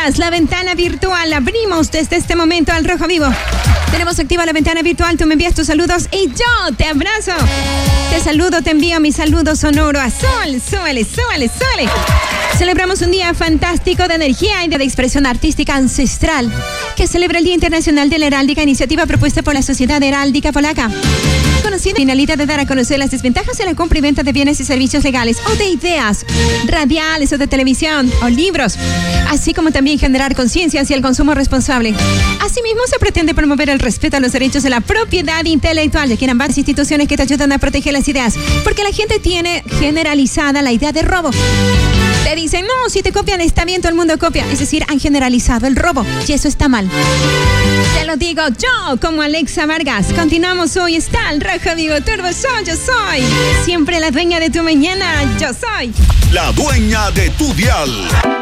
días, la ventana virtual. Abrimos desde este momento al Rojo Vivo. Tenemos activa la ventana virtual. Tú me envías tus saludos y yo te abrazo. Te saludo, te envío mi saludo sonoro a Sol. Súbele. Celebramos un día fantástico de energía y de expresión artística ancestral, que celebra el Día Internacional de la Heráldica, iniciativa propuesta por la Sociedad Heráldica Polaca. Conocida finalidad de dar a conocer las desventajas de la compra y venta de bienes y servicios legales o de ideas radiales o de televisión o libros, así como también generar conciencia hacia el consumo responsable. Asimismo, se pretende promover el respeto a los derechos de la propiedad intelectual, ya que ambas instituciones que te ayudan a proteger las ideas, porque la gente tiene generalizada la idea de robo. Te dicen, no, si te copian está bien, todo el mundo copia. Es decir, han generalizado el robo y eso está mal. Te lo digo yo, como Alexa Vargas. Continuamos, hoy está el Rojo Vivo Turbo Show. Yo soy siempre la dueña de tu mañana. Yo soy la dueña de tu dial.